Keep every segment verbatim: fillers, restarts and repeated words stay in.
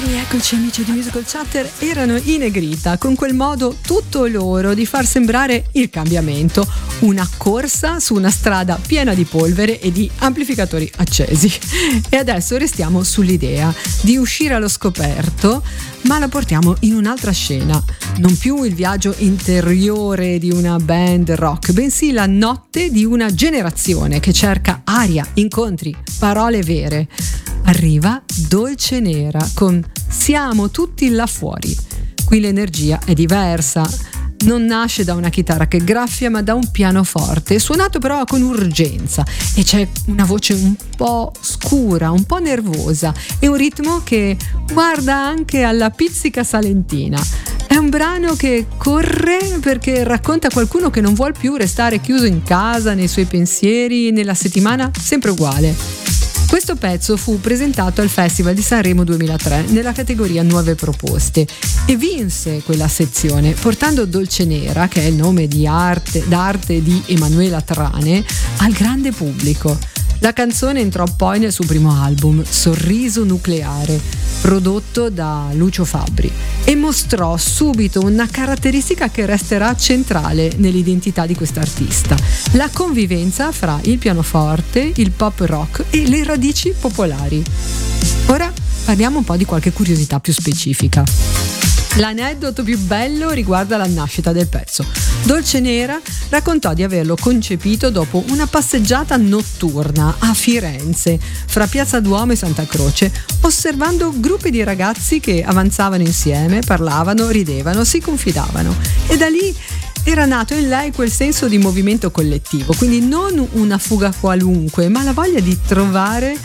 Eccoci amici di Musical Chatter, erano i Negrita, con quel modo tutto loro di far sembrare il cambiamento, una corsa su una strada piena di polvere e di amplificatori accesi. E adesso restiamo sull'idea di uscire allo scoperto, ma la portiamo in un'altra scena, non più il viaggio interiore di una band rock, bensì la notte di una generazione che cerca aria, incontri, parole vere. Arriva Dolce Nera con Siamo tutti là fuori. Qui l'energia è diversa, non nasce da una chitarra che graffia ma da un pianoforte, suonato però con urgenza, e c'è una voce un po' scura, un po' nervosa e un ritmo che guarda anche alla pizzica salentina. È un brano che corre perché racconta qualcuno che non vuol più restare chiuso in casa, nei suoi pensieri, nella settimana sempre uguale. Questo pezzo fu presentato al Festival di Sanremo duemilatré nella categoria Nuove Proposte e vinse quella sezione, portando Dolce Nera, che è il nome di arte, d'arte di Emanuela Trane, al grande pubblico. La canzone entrò poi nel suo primo album, Sorriso Nucleare, prodotto da Lucio Fabbri, e mostrò subito una caratteristica che resterà centrale nell'identità di quest'artista: la convivenza fra il pianoforte, il pop rock e le radici popolari. Ora parliamo un po' di qualche curiosità più specifica. L'aneddoto più bello riguarda la nascita del pezzo. Dolce Nera raccontò di averlo concepito dopo una passeggiata notturna a Firenze, fra Piazza Duomo e Santa Croce, osservando gruppi di ragazzi che avanzavano insieme, parlavano, ridevano, si confidavano. E da lì era nato in lei quel senso di movimento collettivo, quindi non una fuga qualunque, ma la voglia di trovare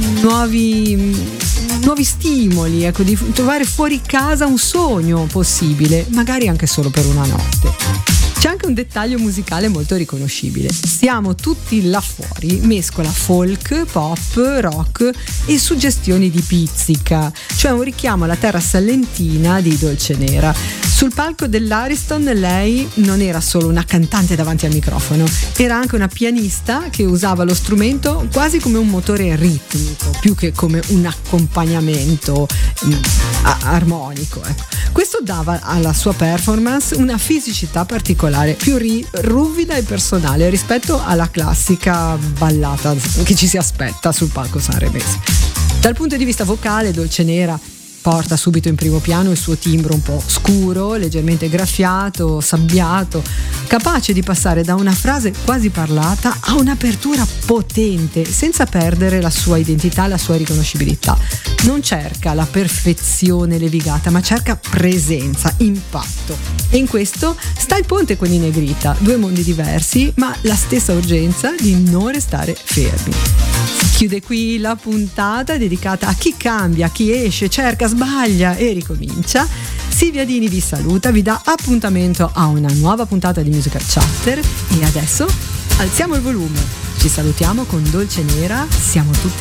nuovi, nuovi stimoli, ecco, di trovare fuori casa un sogno possibile, magari anche solo per una notte. C'è anche un dettaglio musicale molto riconoscibile. Siamo tutti là fuori, mescola folk, pop, rock e suggestioni di pizzica, cioè un richiamo alla terra salentina di Dolce Nera. Sul palco dell'Ariston lei non era solo una cantante davanti al microfono, era anche una pianista che usava lo strumento quasi come un motore ritmico, più che come un accompagnamento mm, armonico. Ecco. Questo dava alla sua performance una fisicità particolare, più ri- ruvida e personale rispetto alla classica ballata che ci si aspetta sul palco sanremese. Dal punto di vista vocale, Dolce Nera porta subito in primo piano il suo timbro un po' scuro, leggermente graffiato, sabbiato, capace di passare da una frase quasi parlata a un'apertura potente, senza perdere la sua identità, la sua riconoscibilità. Non cerca la perfezione levigata, ma cerca presenza, impatto. E in questo sta il ponte con i Negrita, due mondi diversi, ma la stessa urgenza di non restare fermi. Chiude qui la puntata dedicata a chi cambia, a chi esce, cerca, sbaglia e ricomincia. Silvia Dini vi saluta, vi dà appuntamento a una nuova puntata di Musical Chatter e adesso alziamo il volume. Ci salutiamo con Dolce Nera, siamo tutti